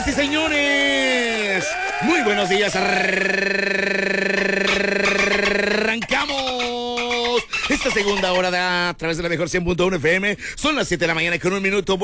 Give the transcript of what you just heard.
Señoras y señores, muy buenos días. Arrancamos esta segunda hora a través de la mejor 100.1 FM. Son las 7 de la mañana con 1 minuto.